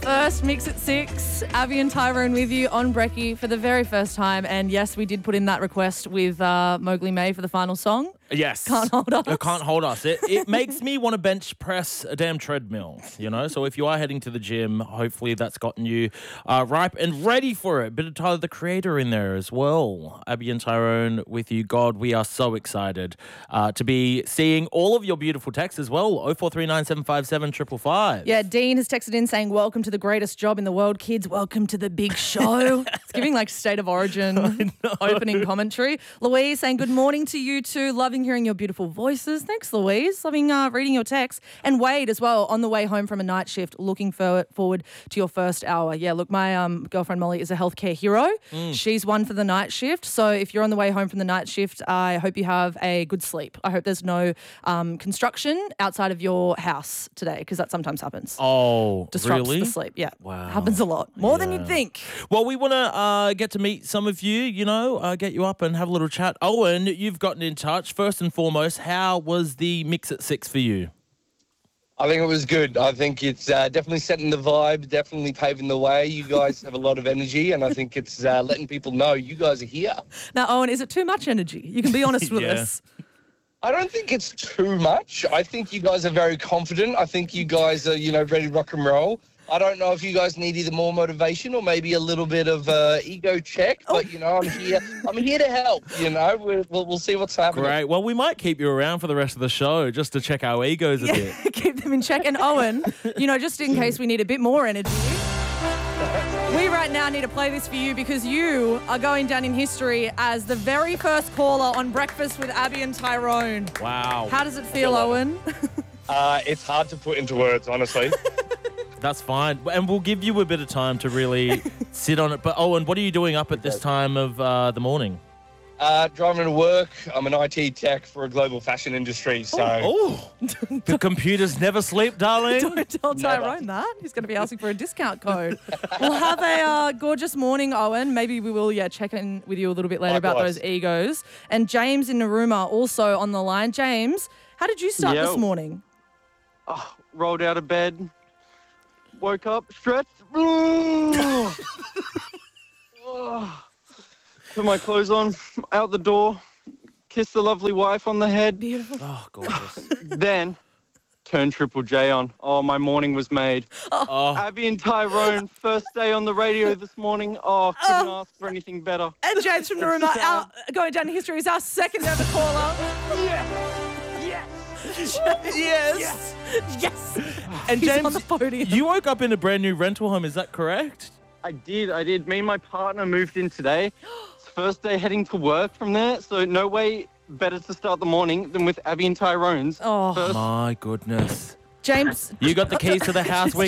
First Mix at 6. Abby and Tyrone with you on Brekkie for the very first time. And yes, we did put in that request with Mowgli May for the final song. Yes. Can't hold us. It can't hold us. It makes me want to bench press a damn treadmill, you know? So if you are heading to the gym, hopefully that's gotten you ripe and ready for it. Bit of Tyler, the Creator in there as well. Abby and Tyrone with you. God, we are so excited to be seeing all of your beautiful texts as well. 0439 757 555. Yeah, Dean has texted in saying, welcome to the greatest job in the world, kids. Welcome to the big show. It's giving like State of Origin opening commentary. Louise saying, good morning to you too. Loving hearing your beautiful voices. Thanks, Louise. Loving reading your texts. And Wade as well, on the way home from a night shift, looking forward to your first hour. Yeah, look, my girlfriend Molly is a healthcare hero. She's one for the night shift. So if you're on the way home from the night shift, I hope you have a good sleep. I hope there's no construction outside of your house today, because that sometimes happens. Oh, Disrupts really? the sleep. Yeah. Wow. Happens a lot. More than you'd think. Well, we want to get to meet some of you, get you up and have a little chat. Owen, you've gotten in touch. First and foremost, how was the Mix at 6 for you? I think it was good. I think it's definitely setting the vibe, definitely paving the way. You guys have a lot of energy, and I think it's letting people know you guys are here. Now, Owen, is it too much energy? You can be honest with Yeah. us. I don't think it's too much. I think you guys are very confident. I think you guys are, ready to rock and roll. I don't know if you guys need either more motivation or maybe a little bit of ego check, but I'm here. I'm here to help. We'll see what's happening. Great. Well, we might keep you around for the rest of the show just to check our egos a bit. Keep them in check. And Owen, just in case we need a bit more energy, we right now need to play this for you because you are going down in history as the very first caller on Breakfast with Abby and Tyrone. Wow. How does it feel, Owen? It's hard to put into words, honestly. That's fine. And we'll give you a bit of time to really sit on it. But, Owen, what are you doing up at this time of the morning? Driving to work. I'm an IT tech for a global fashion industry, so... The computers never sleep, darling. Don't tell Tyrone that. He's going to be asking for a discount code. We'll have a gorgeous morning, Owen. Maybe we will, check in with you a little bit later about those egos. And James in Narooma also on the line. James, how did you start this morning? Rolled out of bed, woke up, stretched, put my clothes on, out the door, kissed the lovely wife on the head. Beautiful. Oh, gorgeous. Then turned Triple J on. Oh, my morning was made. Abby and Tyrone, first day on the radio this morning. Oh, couldn't ask for anything better. And James from Narooma, going down in history, is our second ever caller. Yes. And He's James, on the podium. you woke up in a brand new rental home, is that correct? I did. Me and my partner moved in today. It's first day heading to work from there, so no way better to start the morning than with Abby and Tyrone's. Oh, first. My goodness. James. You got the keys to the house. We're